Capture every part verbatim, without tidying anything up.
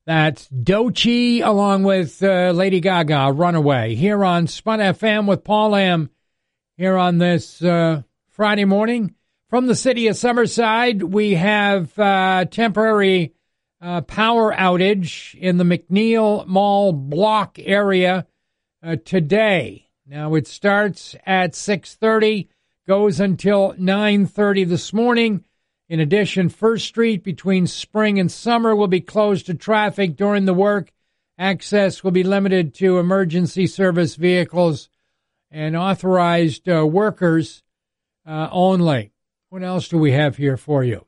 That's Doechii along with uh, Lady Gaga, Runaway, here on Spun F M with Paul Lamb, here on this uh, Friday morning. From the city of Summerside, we have uh, temporary uh, power outage in the McNeil Mall block area uh, today. Now, it starts at six thirty, goes until nine thirty this morning. In addition, First Street between Spring and Summer will be closed to traffic during the work. Access will be limited to emergency service vehicles and authorized uh, workers uh, only. What else do we have here for you?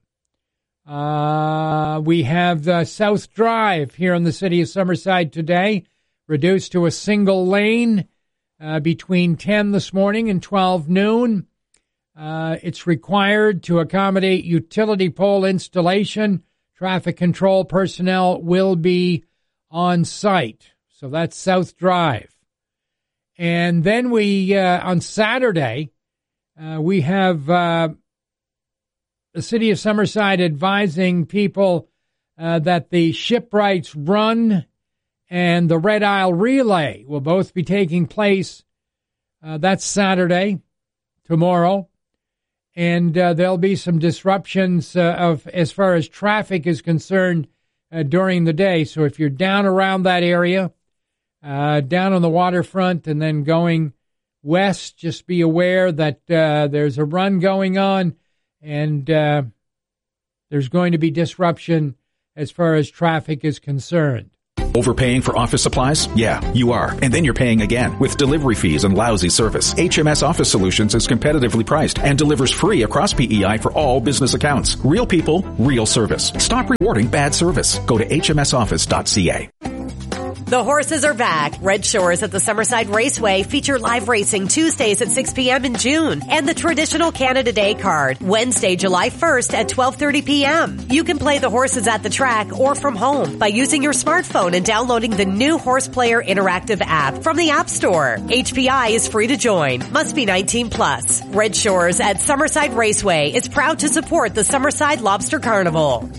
Uh, we have the South Drive here in the city of Summerside today, reduced to a single lane uh, between ten this morning and twelve noon. Uh, it's required to accommodate utility pole installation. Traffic control personnel will be on site. So that's South Drive. And then we, uh, on Saturday, uh, we have uh, the city of Summerside advising people uh, that the Shipwrights Run and the Red Isle Relay will both be taking place. Uh, that's Saturday, tomorrow. And uh, there'll be some disruptions uh, of as far as traffic is concerned uh, during the day. So if you're down around that area, uh, down on the waterfront and then going west, just be aware that uh, there's a run going on and uh, there's going to be disruption as far as traffic is concerned. Overpaying for office supplies? Yeah, you are. And then you're paying again with delivery fees and lousy service. H M S Office Solutions is competitively priced and delivers free across P E I for all business accounts. Real people, real service. Stop rewarding bad service. Go to H M S office dot C A. The horses are back. Red Shores at the Summerside Raceway feature live racing Tuesdays at six p.m. in June and the traditional Canada Day card Wednesday, July first at twelve thirty p.m. You can play the horses at the track or from home by using your smartphone and downloading the new Horse Player interactive app from the App Store. H P I is free to join. Must be nineteen plus. Red Shores at Summerside Raceway is proud to support the Summerside Lobster Carnival.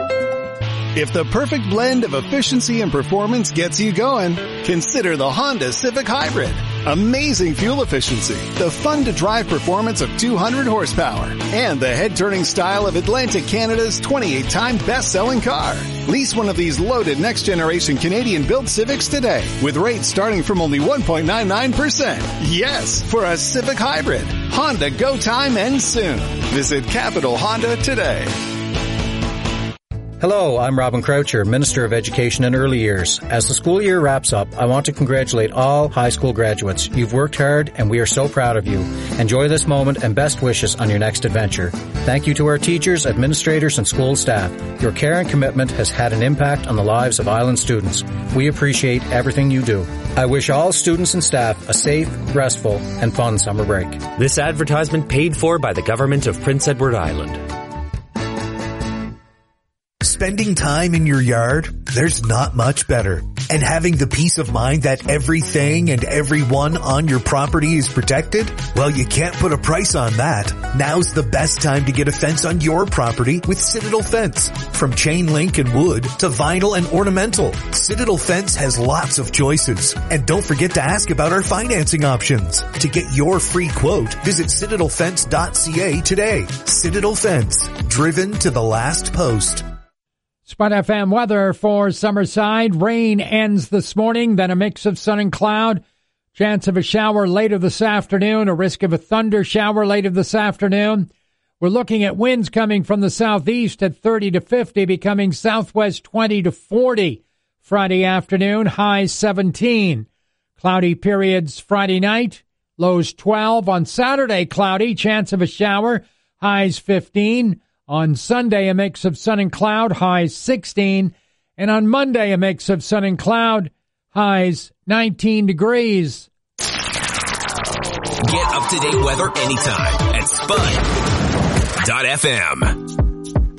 If the perfect blend of efficiency and performance gets you going, consider the Honda Civic Hybrid. Amazing fuel efficiency, the fun-to-drive performance of two hundred horsepower, and the head-turning style of Atlantic Canada's twenty-eight time best-selling car. Lease one of these loaded next-generation Canadian-built Civics today, with rates starting from only one point nine nine percent. Yes, for a Civic Hybrid. Honda Go Time ends soon. Visit Capital Honda today. Hello, I'm Robin Croucher, Minister of Education and Early Years. As the school year wraps up, I want to congratulate all high school graduates. You've worked hard and we are so proud of you. Enjoy this moment and best wishes on your next adventure. Thank you to our teachers, administrators, and school staff. Your care and commitment has had an impact on the lives of Island students. We appreciate everything you do. I wish all students and staff a safe, restful, and fun summer break. This advertisement paid for by the government of Prince Edward Island. Spending time in your yard, there's not much better. And having the peace of mind that everything and everyone on your property is protected? Well, you can't put a price on that. Now's the best time to get a fence on your property with Citadel Fence. From chain link and wood to vinyl and ornamental, Citadel Fence has lots of choices. And don't forget to ask about our financing options. To get your free quote, visit citadel fence dot c a today. Citadel Fence, driven to the last post. Spun F M weather for Summerside. Rain ends this morning, then a mix of sun and cloud. Chance of a shower later this afternoon, a risk of a thunder shower later this afternoon. We're looking at winds coming from the southeast at thirty to fifty, becoming southwest twenty to forty. Friday afternoon, highs seventeen. Cloudy periods Friday night, lows twelve. On Saturday, cloudy, chance of a shower, highs fifteen. On Sunday, a mix of sun and cloud, highs sixteen. And on Monday, a mix of sun and cloud, highs nineteen degrees. Get up-to-date weather anytime at spun dot f m.